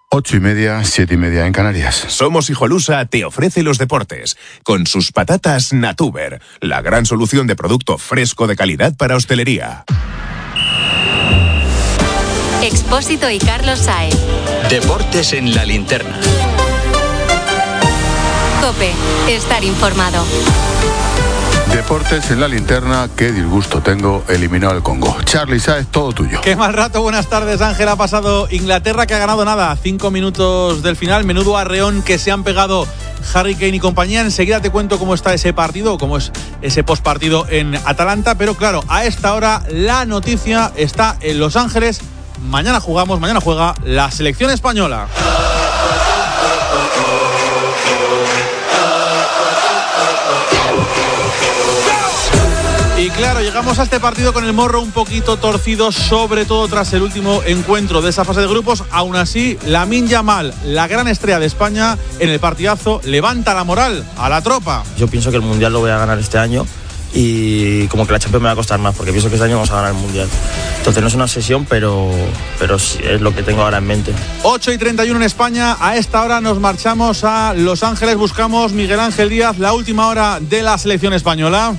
8:30, 7:30 en Canarias. Somos Hijolusa te ofrece los deportes con sus patatas Natuber, la gran solución de producto fresco de calidad para hostelería. Expósito y Carlos Saez. Deportes en la linterna. COPE, estar informado. Deportes en la linterna, qué disgusto tengo, eliminado el Congo. Charly Sáez, todo tuyo. Qué mal rato, buenas tardes, Ángel. Ha pasado Inglaterra, que ha ganado nada, 5 minutos del final. Menudo arreón que se han pegado Harry Kane y compañía. Enseguida te cuento cómo está ese partido, cómo es ese postpartido en Atalanta. Pero claro, a esta hora la noticia está en Los Ángeles. Mañana juega la selección española. Y claro, llegamos a este partido con el morro un poquito torcido, sobre todo tras el último encuentro de esa fase de grupos. Aún así, Lamine Yamal, la gran estrella de España, en el partidazo levanta la moral a la tropa. Yo pienso que el Mundial lo voy a ganar este año y como que la Champions me va a costar más, porque pienso que este año vamos a ganar el Mundial. Entonces no es una obsesión, pero sí es lo que tengo ahora en mente. 8:31 en España. A esta hora nos marchamos a Los Ángeles. Buscamos Miguel Ángel Díaz, la última hora de la selección española.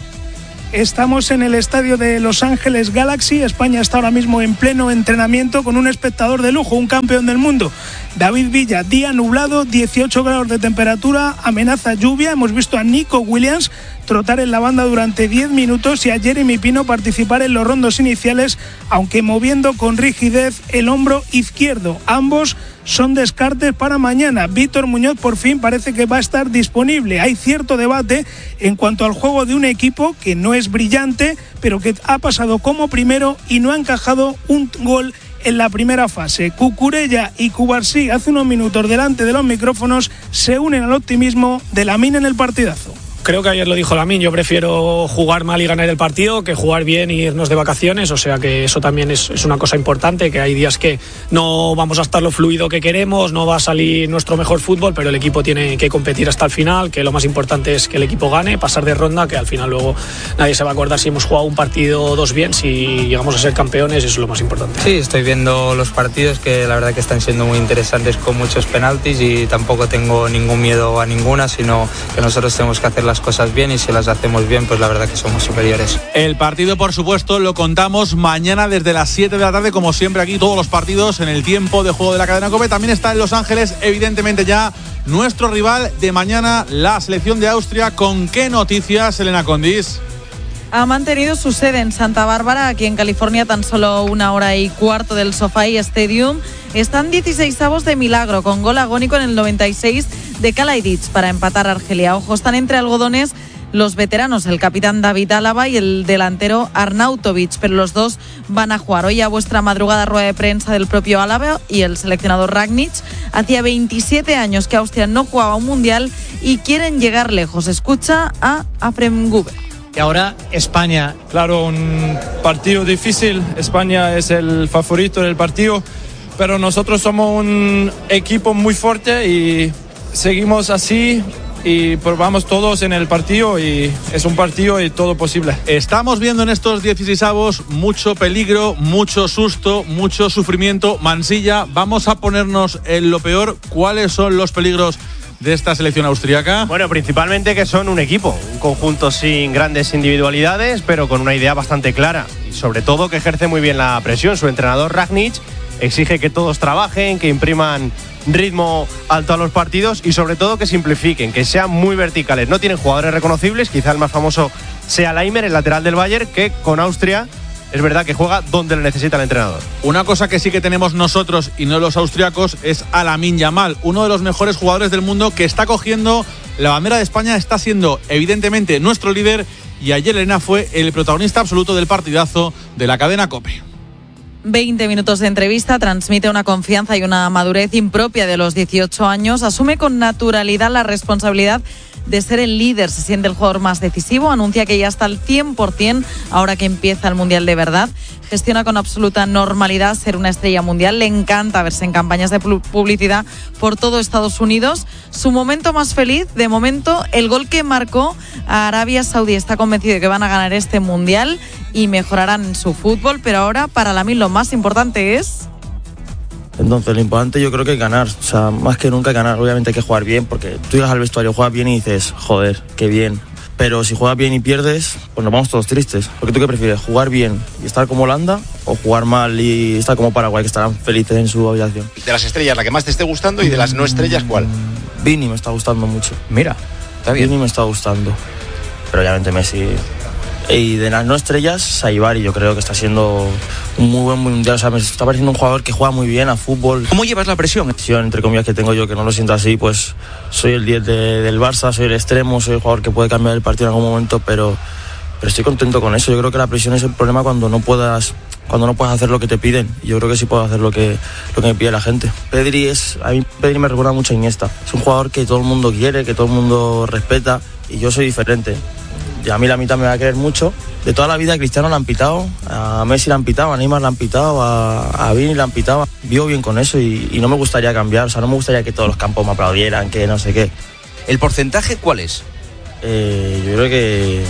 Estamos en el estadio de Los Ángeles Galaxy. España está ahora mismo en pleno entrenamiento con un espectador de lujo, un campeón del mundo, David Villa. Día nublado, 18 grados de temperatura, amenaza lluvia. Hemos visto a Nico Williams trotar en la banda durante 10 minutos y a Jeremy Pino participar en los rondos iniciales, aunque moviendo con rigidez el hombro izquierdo. Ambos son descartes para mañana. Víctor Muñoz por fin parece que va a estar disponible. Hay cierto debate en cuanto al juego de un equipo que no es brillante, pero que ha pasado como primero y no ha encajado un gol en la primera fase. Cucurella y Cubarsí hace unos minutos delante de los micrófonos se unen al optimismo de Lamine en el partidazo. Creo que ayer lo dijo Lamine, yo prefiero jugar mal y ganar el partido que jugar bien y irnos de vacaciones, o sea que eso también es una cosa importante, que hay días que no vamos a estar lo fluido que queremos, no va a salir nuestro mejor fútbol, pero el equipo tiene que competir hasta el final, que lo más importante es que el equipo gane, pasar de ronda, que al final luego nadie se va a acordar si hemos jugado un partido o dos bien, si llegamos a ser campeones, eso es lo más importante. Sí, estoy viendo los partidos que la verdad que están siendo muy interesantes con muchos penaltis y tampoco tengo ningún miedo a ninguna, sino que nosotros tenemos que hacer las cosas bien y si las hacemos bien, pues la verdad que somos superiores. El partido, por supuesto, lo contamos mañana desde las 7 de la tarde, como siempre aquí, todos los partidos en el tiempo de juego de la cadena COPE. También está en Los Ángeles, evidentemente ya nuestro rival de mañana, la selección de Austria. ¿Con qué noticias, Elena Condis? Ha mantenido su sede en Santa Bárbara, aquí en California, tan solo 1 hora y cuarto del SoFi Stadium. Están 16avos de milagro, con gol agónico en el 96 de Kalajdzic para empatar a Argelia. Ojo, están entre algodones los veteranos, el capitán David Álava y el delantero Arnautovic, pero los dos van a jugar. Hoy a vuestra madrugada rueda de prensa del propio Álava y el seleccionador Rangnick. Hacía 27 años que Austria no jugaba un mundial y quieren llegar lejos. Escucha a Afrem Guber. Y ahora España. Claro, un partido difícil. España es el favorito del partido, pero nosotros somos un equipo muy fuerte y seguimos así y probamos todos en el partido y es un partido y todo posible. Estamos viendo en estos 16avos mucho peligro, mucho susto, mucho sufrimiento. Mansilla, vamos a ponernos en lo peor. ¿Cuáles son los peligros de esta selección austríaca? Bueno, principalmente que son un equipo, un conjunto sin grandes individualidades, pero con una idea bastante clara y sobre todo que ejerce muy bien la presión. Su entrenador Rangnick exige que todos trabajen, que impriman ritmo alto a los partidos y sobre todo que simplifiquen, que sean muy verticales. No tienen jugadores reconocibles, quizá el más famoso sea Laimer, el lateral del Bayern, que con Austria es verdad que juega donde lo necesita el entrenador. Una cosa que sí que tenemos nosotros y no los austriacos es a Lamine Yamal, uno de los mejores jugadores del mundo, que está cogiendo la bandera de España, está siendo evidentemente nuestro líder y ayer Elena fue el protagonista absoluto del partidazo de la cadena COPE. 20 minutos de entrevista, transmite una confianza y una madurez impropia de los 18 años, asume con naturalidad la responsabilidad de ser el líder, se siente el jugador más decisivo, anuncia que ya está al 100% ahora que empieza el Mundial de verdad, gestiona con absoluta normalidad ser una estrella mundial, le encanta verse en campañas de publicidad por todo Estados Unidos. Su momento más feliz, de momento, el gol que marcó a Arabia Saudí. Está convencido de que van a ganar este Mundial y mejorarán su fútbol, pero ahora para Lamine lo más importante es Entonces lo importante yo creo que es ganar, o sea, más que nunca ganar. Obviamente hay que jugar bien, porque tú llegas al vestuario, juegas bien y dices, joder, qué bien. Pero si juegas bien y pierdes, pues nos vamos todos tristes. Porque tú qué prefieres, jugar bien y estar como Holanda, o jugar mal y estar como Paraguay, que estarán felices en su habitación. De las estrellas, la que más te esté gustando, y de las no estrellas, ¿cuál? Vini me está gustando mucho. Mira, está bien. Vini me está gustando. Pero obviamente Messi. Y de las no estrellas, Saibari, yo creo que está siendo un muy buen mundial. O sea, me está pareciendo un jugador que juega muy bien a fútbol. ¿Cómo llevas la presión? Entre comillas que tengo yo, que no lo siento así, pues soy el 10 del Barça, soy el extremo, soy el jugador que puede cambiar el partido en algún momento, pero estoy contento con eso. Yo creo que la presión es el problema cuando no puedas hacer lo que te piden. Yo creo que sí puedo hacer lo que me pide la gente. A mí Pedri me recuerda mucho a Iniesta. Es un jugador que todo el mundo quiere, que todo el mundo respeta, y yo soy diferente. Y a mí la mitad me va a querer mucho. De toda la vida a Cristiano le han pitado, a Messi le han pitado, a Neymar le han pitado, a Vini le han pitado. Vivo bien con eso y no me gustaría cambiar. O sea, no me gustaría que todos los campos me aplaudieran, que no sé qué. ¿El porcentaje cuál es? Yo creo que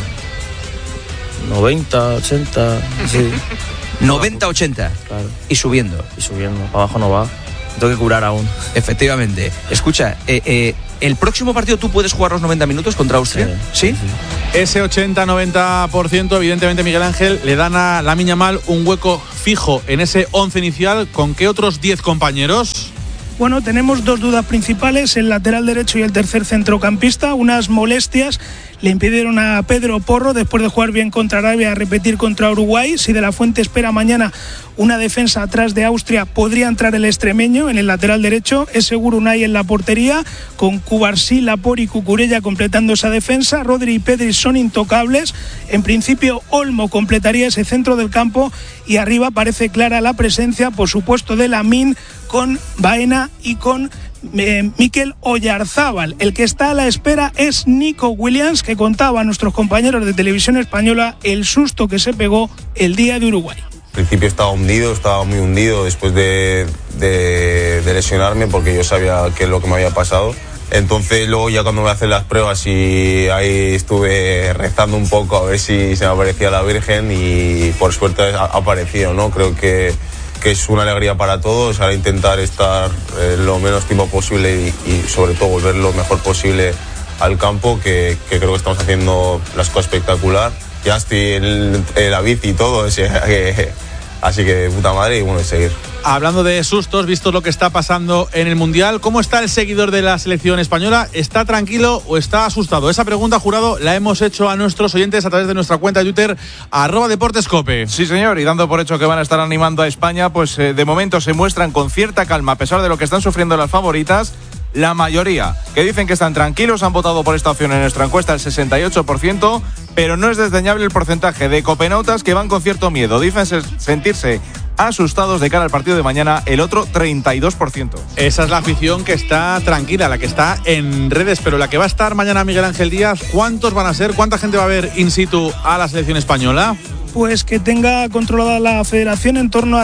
90, 80, sí. 90, 80. Claro. Y subiendo. Para abajo no va. Tengo que curar aún. Efectivamente. Escucha, ¿el próximo partido tú puedes jugar los 90 minutos contra Austria? ¿Sí? Ese 80-90%, evidentemente, Miguel Ángel, le dan a Lamine Yamal un hueco fijo en ese 11 inicial. ¿Con qué otros 10 compañeros? Bueno, tenemos dos dudas principales, el lateral derecho y el tercer centrocampista. Unas molestias le impidieron a Pedro Porro, después de jugar bien contra Arabia, a repetir contra Uruguay. Si De la Fuente espera mañana una defensa atrás de Austria, podría entrar el extremeño en el lateral derecho. Es seguro Unai en la portería, con Cubarsí, Laporte y Cucurella completando esa defensa. Rodri y Pedri son intocables. En principio, Olmo completaría ese centro del campo, y arriba parece clara la presencia, por supuesto, de Lamine, con Baena y con Mikel Oyarzábal. El que está a la espera es Nico Williams, que contaba a nuestros compañeros de Televisión Española el susto que se pegó el día de Uruguay. Al principio estaba muy hundido después de lesionarme, porque yo sabía qué es lo que me había pasado. Entonces luego ya cuando me hacen las pruebas, y ahí estuve rezando un poco a ver si se me aparecía la Virgen, y por suerte ha aparecido, ¿no? Creo que es una alegría para todos, ahora intentar estar lo menos tiempo posible y sobre todo volver lo mejor posible al campo, que creo que estamos haciendo las cosas espectacular. Ya estoy en la bici y todo, así que de puta madre, y bueno, de seguir. Hablando de sustos, visto lo que está pasando en el Mundial, ¿cómo está el seguidor de la selección española? ¿Está tranquilo o está asustado? Esa pregunta, Jurado, la hemos hecho a nuestros oyentes a través de nuestra cuenta de Twitter, @DeportesCope. Sí, señor, y dando por hecho que van a estar animando a España, pues de momento se muestran con cierta calma, a pesar de lo que están sufriendo las favoritas. La mayoría, que dicen que están tranquilos, han votado por esta opción en nuestra encuesta, el 68%, pero no es desdeñable el porcentaje de copenautas que van con cierto miedo. Dicen sentirse asustados de cara al partido de mañana, el otro 32%. Esa es la afición que está tranquila, la que está en redes, pero la que va a estar mañana, Miguel Ángel Díaz, ¿cuántos van a ser? ¿Cuánta gente va a ver in situ a la selección española? Pues que tenga controlada la federación en torno a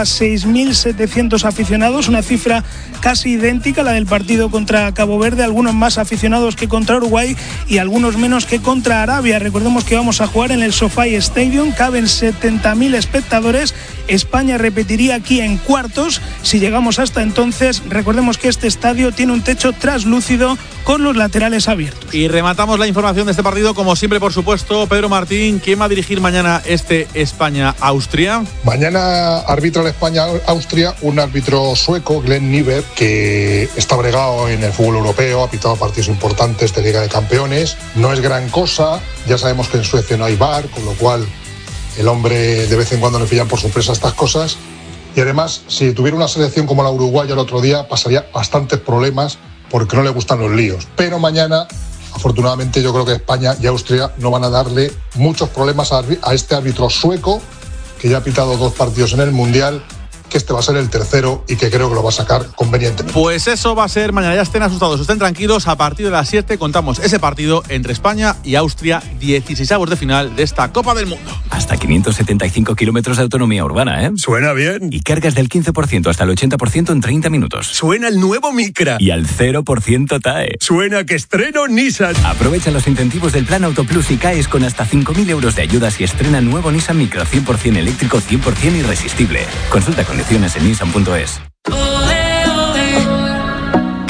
6.700 aficionados, una cifra casi idéntica a la del partido contra Cabo Verde, algunos más aficionados que contra Uruguay y algunos menos que contra Arabia. Recordemos que vamos a jugar en el SoFi Stadium, caben 70.000 espectadores. España repetiría aquí en cuartos si llegamos hasta entonces. Recordemos que este estadio tiene un techo translúcido con los laterales abiertos. Y rematamos la información de este partido, como siempre, por supuesto, Pedro Martín. ¿Quién va a dirigir mañana este España-Austria? Mañana arbitra el España-Austria un árbitro sueco, Glenn Nyberg, que está bregado en el fútbol europeo, ha pitado partidos importantes de Liga de Campeones. No es gran cosa, ya sabemos que en Suecia no hay VAR, con lo cual el hombre de vez en cuando le pillan por sorpresa estas cosas. Y además, si tuviera una selección como la uruguaya el otro día, pasaría bastantes problemas porque no le gustan los líos. Pero mañana, afortunadamente, yo creo que España y Austria no van a darle muchos problemas a este árbitro sueco, que ya ha pitado 2 partidos en el Mundial, que este va a ser el tercero y que creo que lo va a sacar convenientemente. Pues eso va a ser mañana. Ya estén asustados, estén tranquilos. A partir de las 7 contamos ese partido entre España y Austria, 16avos de final de esta Copa del Mundo. Hasta 575 kilómetros de autonomía urbana, ¿eh? Suena bien. Y cargas del 15% hasta el 80% en 30 minutos. Suena el nuevo Micra. Y al 0% TAE. Suena que estreno Nissan. Aprovecha los incentivos del Plan Auto Plus y caes con hasta 5.000 euros de ayudas y estrena nuevo Nissan Micra 100% eléctrico, 100% irresistible. Consulta condiciones en nissan.es.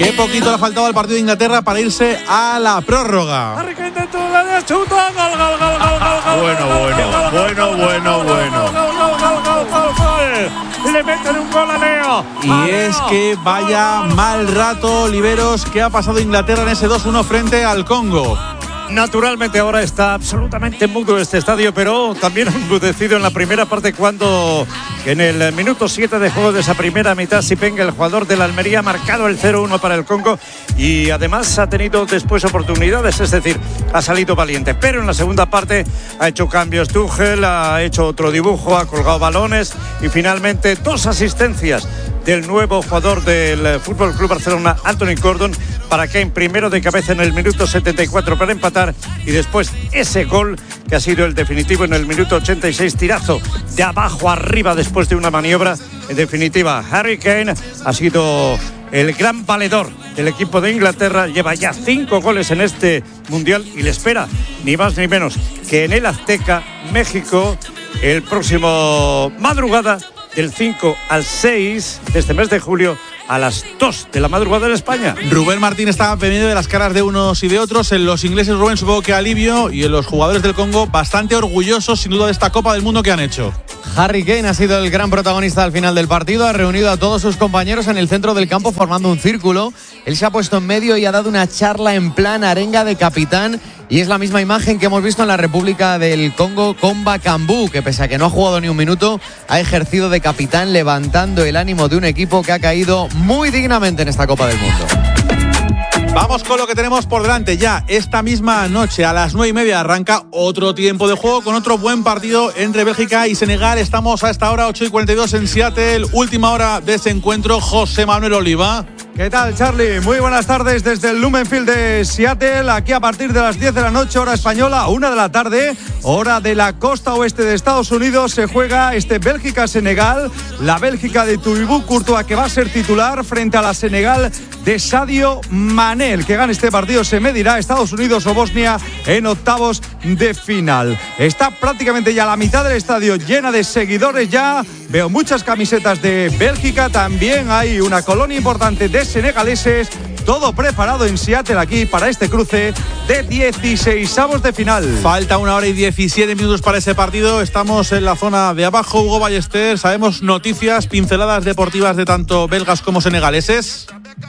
Qué poquito le ha faltado al partido de Inglaterra para irse a la prórroga. Harry Kane dentro del área, chuta, gol. Le meten un gol a Leo. Y es que vaya mal rato, Oliveros, que ha pasado Inglaterra en ese 2-1 frente al Congo. Naturalmente ahora está absolutamente mudo este estadio, pero también enmudecido en la primera parte cuando en el minuto 7 de juego de esa primera mitad Sipenga, el jugador de la Almería, ha marcado el 0-1 para el Congo y además ha tenido después oportunidades, es decir, ha salido valiente, pero en la segunda parte ha hecho cambios Tuchel, ha hecho otro dibujo, ha colgado balones y finalmente 2 asistencias del nuevo jugador del FC Barcelona, Anthony Gordon, para Kane primero de cabeza en el minuto 74 para empatar y después ese gol que ha sido el definitivo en el minuto 86, tirazo de abajo arriba después de una maniobra. En definitiva, Harry Kane ha sido el gran valedor del equipo de Inglaterra, lleva ya 5 goles en este Mundial y le espera ni más ni menos que en el Azteca, México, el próximo madrugada del 5 al 6 de este mes de julio a las 2 de la madrugada en España. Rubén Martín está pendiente de las caras de unos y de otros. En los ingleses, Rubén, supongo que alivio, y en los jugadores del Congo bastante orgullosos sin duda de esta Copa del Mundo que han hecho. Harry Kane ha sido el gran protagonista al final del partido, ha reunido a todos sus compañeros en el centro del campo formando un círculo. Él se ha puesto en medio y ha dado una charla en plan arenga de capitán. Y es la misma imagen que hemos visto en la República del Congo con Bakambu, que pese a que no ha jugado ni un minuto, ha ejercido de capitán levantando el ánimo de un equipo que ha caído muy dignamente en esta Copa del Mundo. Vamos con lo que tenemos por delante ya. Esta misma noche a las 9:30 arranca otro tiempo de juego con otro buen partido entre Bélgica y Senegal. Estamos a esta hora 8:42 en Seattle. Última hora de ese encuentro. José Manuel Oliva. ¿Qué tal, Charlie? Muy buenas tardes desde el Lumen Field de Seattle. Aquí a partir de las 10 de la noche, hora española, 1 de la tarde, hora de la costa oeste de Estados Unidos, se juega este Bélgica-Senegal. La Bélgica de Thibaut Courtois, que va a ser titular frente a la Senegal de Sadio Mané. El que gane este partido se medirá Estados Unidos o Bosnia en octavos de final. Está prácticamente ya la mitad del estadio llena de seguidores ya. Veo muchas camisetas de Bélgica. También hay una colonia importante de senegaleses. Todo preparado en Seattle aquí para este cruce de 16avos de final. Falta 1 hora y 17 minutos para ese partido. Estamos en la zona de abajo. Hugo Ballester, sabemos noticias, pinceladas deportivas de tanto belgas como senegaleses.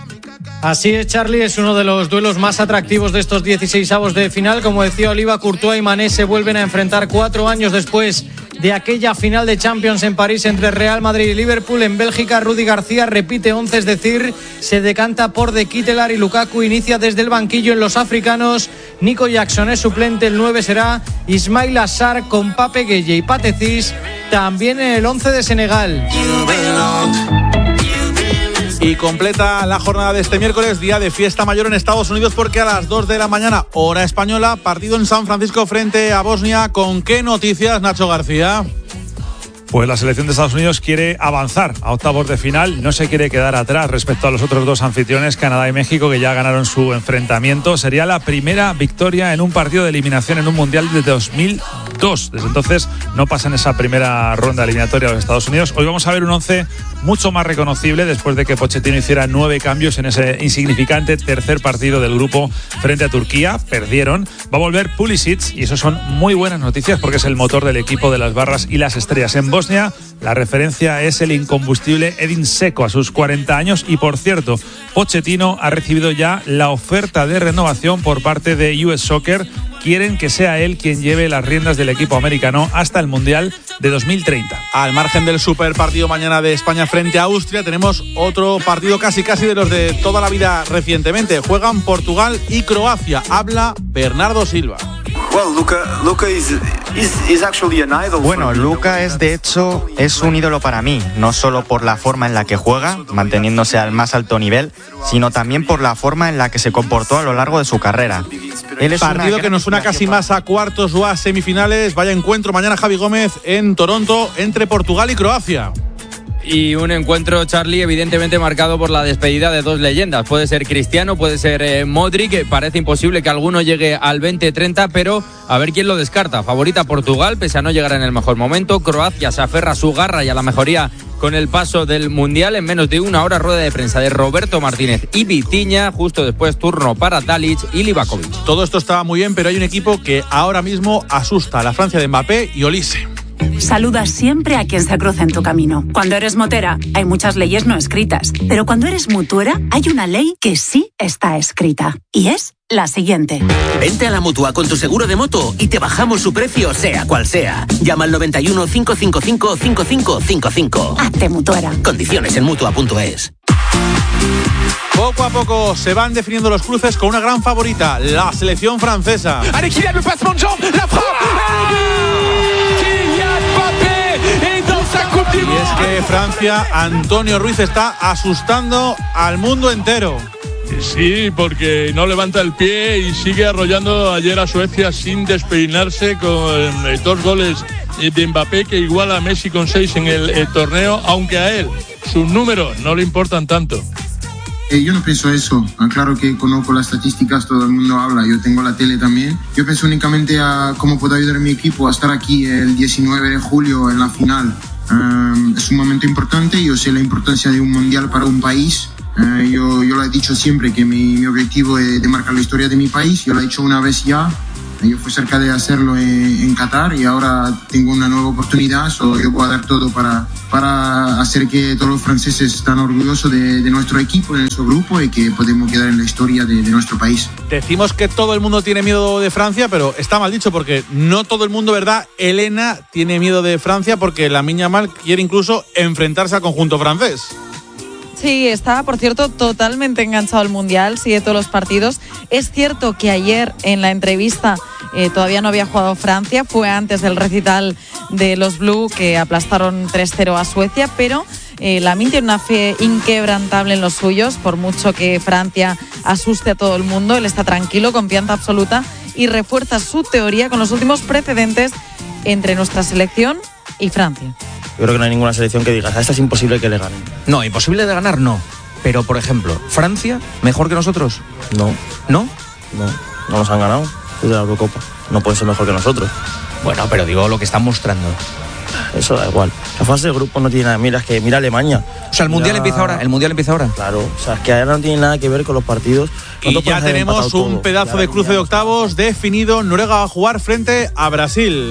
Así es, Charlie, es uno de los duelos más atractivos de estos 16avos de final. Como decía Oliva, Courtois y Mané se vuelven a enfrentar 4 años después de aquella final de Champions en París entre Real Madrid y Liverpool. En Bélgica, Rudy García repite 11, es decir, se decanta por De Ketelaere y Lukaku inicia desde el banquillo. En los africanos, Nico Jackson es suplente, el 9 será Ismail Assar con Pape Gueye y Patecis también en el 11 de Senegal. Y completa la jornada de este miércoles, día de fiesta mayor en Estados Unidos, porque a las 2 de la mañana, hora española, partido en San Francisco frente a Bosnia. ¿Con qué noticias, Nacho García? Pues la selección de Estados Unidos quiere avanzar a octavos de final, no se quiere quedar atrás respecto a los otros dos anfitriones, Canadá y México, que ya ganaron su enfrentamiento. Sería la primera victoria en un partido de eliminación en un mundial de 2002. Desde entonces no pasan esa primera ronda eliminatoria a los Estados Unidos. Hoy vamos a ver un 11 mucho más reconocible después de que Pochettino hiciera 9 cambios en ese insignificante tercer partido del grupo frente a Turquía. Perdieron. Va a volver Pulisic y eso son muy buenas noticias porque es el motor del equipo de las barras y las estrellas. En Bosnia, la referencia es el incombustible Edin Dzeko a sus 40 años y, por cierto, Pochettino ha recibido ya la oferta de renovación por parte de US Soccer. Quieren que sea él quien lleve las riendas del equipo americano hasta el Mundial de 2030. Al margen del super partido mañana de España frente a Austria, tenemos otro partido casi de los de toda la vida recientemente. Juegan Portugal y Croacia. Habla Bernardo Silva. Bueno, Luka es de hecho un ídolo para mí, no solo por la forma en la que juega, manteniéndose al más alto nivel, sino también por la forma en la que se comportó a lo largo de su carrera. Él es partido que nos suena casi más a cuartos o a semifinales. Vaya encuentro mañana, Javi Gómez, en Toronto entre Portugal y Croacia. Y un encuentro, Charlie, evidentemente marcado por la despedida de dos leyendas. Puede ser Cristiano, puede ser Modric. Parece imposible que alguno llegue al 20-30, pero a ver quién lo descarta. Favorita Portugal, pese a no llegar en el mejor momento. Croacia se aferra a su garra y a la mejoría con el paso del Mundial. En menos de una hora, rueda de prensa de Roberto Martínez y Vitinha. Justo después, turno para Dalic y Livakovic. Todo esto estaba muy bien, pero hay un equipo que ahora mismo asusta: la Francia de Mbappé y Olise. Saluda siempre a quien se cruza en tu camino. Cuando eres motera, hay muchas leyes no escritas. Pero cuando eres mutuera, hay una ley que sí está escrita. Y es la siguiente. Vente a la Mutua con tu seguro de moto y te bajamos su precio, sea cual sea. Llama al 91 555 5555. Hazte mutuera. Condiciones en Mutua.es. Poco a poco se van definiendo los cruces con una gran favorita, la selección francesa. Allez, Kylian, le passement de jambe, la frappe. Y es que Francia, Antonio Ruiz, está asustando al mundo entero. Sí, porque no levanta el pie y sigue arrollando ayer a Suecia sin despeinarse, con 2 goles de Mbappé que iguala a Messi con 6 en el torneo, aunque a él sus números no le importan tanto. Yo no pienso eso. Claro que conozco las estadísticas, todo el mundo habla, yo tengo la tele también. Yo pienso únicamente a cómo puedo ayudar a mi equipo a estar aquí el 19 de julio en la final. Es un momento importante, yo sé la importancia de un mundial para un país. Yo lo he dicho siempre que mi objetivo es de marcar la historia de mi país. Yo lo he hecho una vez ya. Yo fui cerca de hacerlo en Qatar y ahora tengo una nueva oportunidad. Yo voy a dar todo para hacer que todos los franceses estén orgullosos de nuestro equipo, de nuestro grupo, y que podemos quedar en la historia de nuestro país. Decimos que todo el mundo tiene miedo de Francia, pero está mal dicho, porque no todo el mundo, ¿verdad? Elena tiene miedo de Francia porque Lamine Yamal quiere incluso enfrentarse al conjunto francés. Sí, está, por cierto, totalmente enganchado al Mundial, sigue todos los partidos. Es cierto que ayer en la entrevista todavía no había jugado Francia, fue antes del recital de los Blue que aplastaron 3-0 a Suecia, pero Lamine tiene una fe inquebrantable en los suyos, por mucho que Francia asuste a todo el mundo, él está tranquilo, confianza absoluta y refuerza su teoría con los últimos precedentes entre nuestra selección y Francia. Yo creo que no hay ninguna selección que digas, a esta es imposible que le ganen. No, imposible de ganar no. Pero, por ejemplo, ¿Francia mejor que nosotros? No. ¿No? No nos han ganado desde la Eurocopa. No pueden ser mejor que nosotros. Bueno, pero digo lo que están mostrando. Eso da igual. La fase de grupo no tiene nada. Mira, es que mira Alemania. O sea, el Mundial empieza ahora. El Mundial empieza ahora. Claro. O sea, es que ahora no tiene nada que ver con los partidos. Y ya tenemos un pedazo de cruce de octavos definido. Noruega va a jugar frente a Brasil.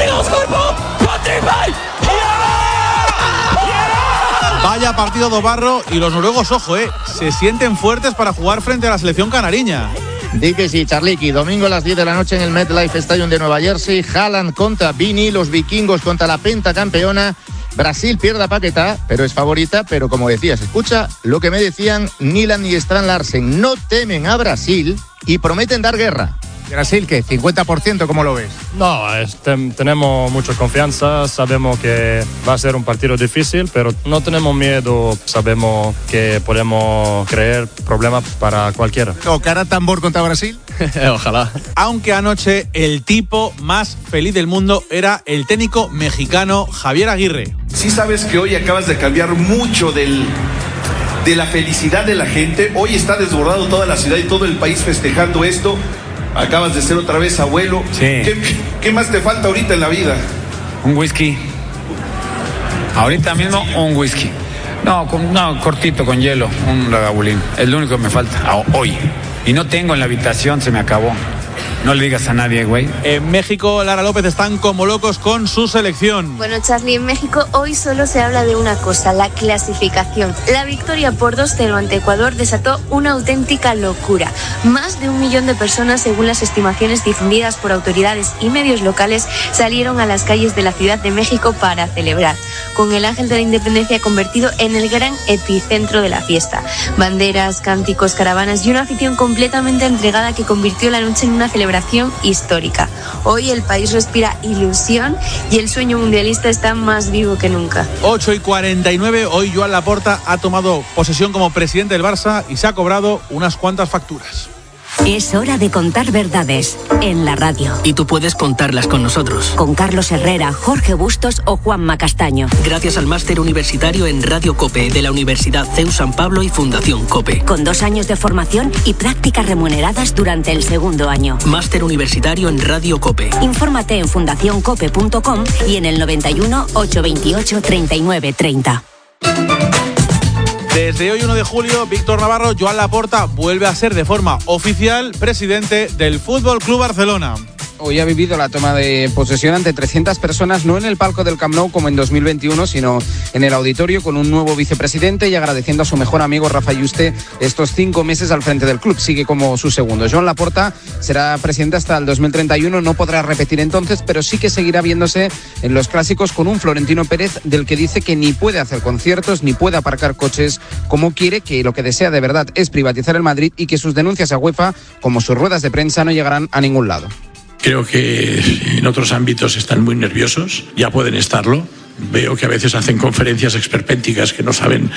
Vaya partido do barro, y los noruegos, ojo, se sienten fuertes para jugar frente a la selección canariña. Di que sí, Charliqui. Domingo a las 10 de la noche en el MetLife Stadium de Nueva Jersey. Haaland contra Vini, los vikingos contra la pentacampeona. Brasil pierde a Paquetá, pero es favorita. Pero como decías, escucha lo que me decían Nyland y Strand Larsen. No temen a Brasil y prometen dar guerra. Brasil, ¿qué? ¿50%? ¿Cómo lo ves? No, tenemos mucha confianza, sabemos que va a ser un partido difícil, pero no tenemos miedo, sabemos que podemos crear problemas para cualquiera. ¿Tocará tambor contra Brasil? Ojalá. Aunque anoche el tipo más feliz del mundo era el técnico mexicano Javier Aguirre. Sí sabes que hoy acabas de cambiar mucho de la felicidad de la gente. Hoy está desbordado toda la ciudad y todo el país festejando esto. Acabas de ser otra vez abuelo. Sí. ¿Qué más te falta ahorita en la vida? Un whisky. Ahorita mismo un whisky. No, cortito, con hielo, un ragabulín. Es lo único que me falta hoy. Y no tengo en la habitación, se me acabó. No le digas a nadie, güey. En México, Lara López están como locos con su selección. Bueno, Charlie, en México hoy solo se habla de una cosa, la clasificación. La victoria por 2-0 ante Ecuador desató una auténtica locura. Más de 1 millón de personas, según las estimaciones difundidas por autoridades y medios locales, salieron a las calles de la Ciudad de México para celebrar, con el Ángel de la Independencia convertido en el gran epicentro de la fiesta. Banderas, cánticos, caravanas y una afición completamente entregada que convirtió la noche en una celebración histórica. Hoy el país respira ilusión y el sueño mundialista está más vivo que nunca. 8:49, hoy Joan Laporta ha tomado posesión como presidente del Barça y se ha cobrado unas cuantas facturas. Es hora de contar verdades en la radio. Y tú puedes contarlas con nosotros. Con Carlos Herrera, Jorge Bustos o Juanma Castaño. Gracias al máster universitario en Radio COPE de la Universidad CEU San Pablo y Fundación COPE. Con 2 años de formación y prácticas remuneradas durante el segundo año. Máster universitario en Radio COPE. Infórmate en fundacioncope.com y en el 91 828 39 30. Desde hoy 1 de julio, Víctor Navarro, Joan Laporta vuelve a ser de forma oficial presidente del Fútbol Club Barcelona. Hoy ha vivido la toma de posesión ante 300 personas, no en el palco del Camp Nou como en 2021, sino en el auditorio con un nuevo vicepresidente y agradeciendo a su mejor amigo Rafa Yuste estos 5 meses al frente del club. Sigue como su segundo. Joan Laporta será presidente hasta el 2031, no podrá repetir entonces, pero sí que seguirá viéndose en los clásicos con un Florentino Pérez del que dice que ni puede hacer conciertos ni puede aparcar coches como quiere, que lo que desea de verdad es privatizar el Madrid y que sus denuncias a UEFA, como sus ruedas de prensa, no llegarán a ningún lado. Creo que en otros ámbitos están muy nerviosos, ya pueden estarlo. Veo que a veces hacen conferencias esperpénticas que no saben,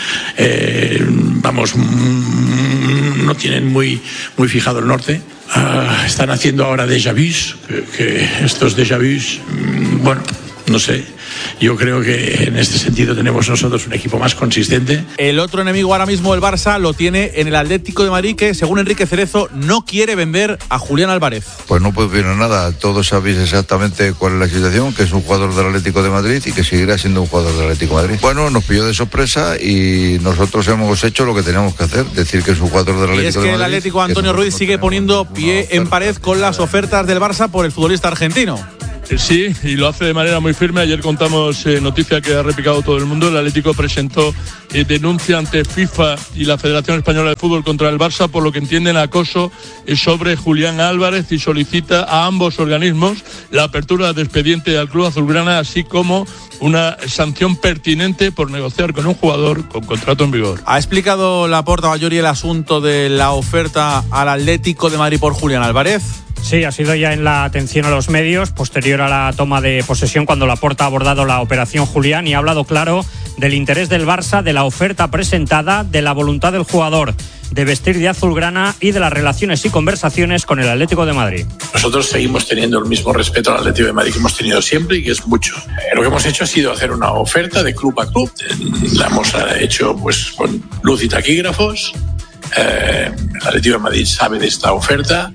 no tienen muy fijado el norte. Están haciendo ahora déjà vus, que estos déjà vus, bueno, no sé. Yo creo que en este sentido tenemos nosotros un equipo más consistente. El otro enemigo ahora mismo, el Barça, lo tiene en el Atlético de Madrid, que según Enrique Cerezo no quiere vender a Julián Álvarez. Pues no puedo decir nada, todos sabéis exactamente cuál es la situación, que es un jugador del Atlético de Madrid y que seguirá siendo un jugador del Atlético de Madrid. Bueno, nos pilló de sorpresa y nosotros hemos hecho lo que teníamos que hacer, decir que es un jugador del Atlético de Madrid. Y es que el Atlético, Antonio Ruiz, sigue poniendo pie en pared con las ofertas del Barça por el futbolista argentino. Sí, y lo hace de manera muy firme. Ayer contamos noticia que ha replicado todo el mundo. El Atlético presentó denuncia ante FIFA y la Federación Española de Fútbol contra el Barça por lo que entienden acoso sobre Julián Álvarez y solicita a ambos organismos la apertura de expediente al club azulgrana, así como una sanción pertinente por negociar con un jugador con contrato en vigor. ¿Ha explicado Laporta Ballori el asunto de la oferta al Atlético de Madrid por Julián Álvarez? Sí, ha sido ya en la atención a los medios, posterior a la toma de posesión, cuando Laporta ha abordado la operación Julián y ha hablado claro del interés del Barça, de la oferta presentada, de la voluntad del jugador de vestir de azulgrana y de las relaciones y conversaciones con el Atlético de Madrid. Nosotros seguimos teniendo el mismo respeto al Atlético de Madrid que hemos tenido siempre y que es mucho. Lo que hemos hecho ha sido hacer una oferta de club a club. La hemos hecho pues con luz y taquígrafos. El Atlético de Madrid sabe de esta oferta.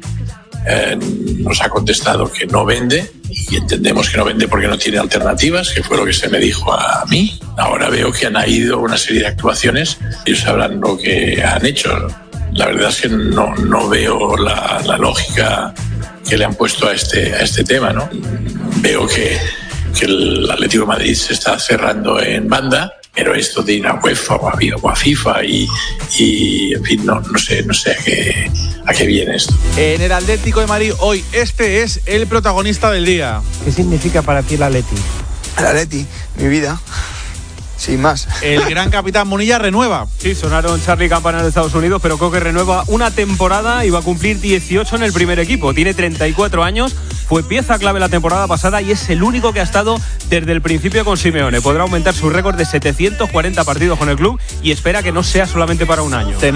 Nos ha contestado que no vende y entendemos que no vende porque no tiene alternativas, que fue lo que se me dijo a mí. Ahora veo que han ido una serie de actuaciones, ellos sabrán lo que han hecho. La verdad es que no veo la lógica que le han puesto a este tema, ¿no? Veo que el Atlético de Madrid se está cerrando en banda, pero esto de ir a UEFA o a FIFA y en fin, no sé a qué viene esto. En el Atlético de Madrid hoy, este es el protagonista del día. ¿Qué significa para ti el Atleti? El Atleti, mi vida. Sin más. El gran capitán Munilla renueva. Sí, sonaron Charlie Campanas de Estados Unidos, pero Coque renueva una temporada y va a cumplir 18 en el primer equipo. Tiene 34 años, fue pieza clave la temporada pasada y es el único que ha estado desde el principio con Simeone. Podrá aumentar su récord de 740 partidos con el club y espera que no sea solamente para un año.